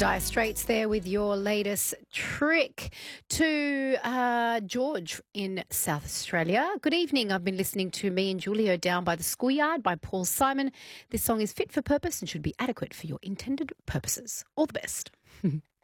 Dire Straits there with your latest trick to George in South Australia. Good evening. I've been listening to Me and Julio Down by the Schoolyard by Paul Simon. This song is fit for purpose and should be adequate for your intended purposes. All the best.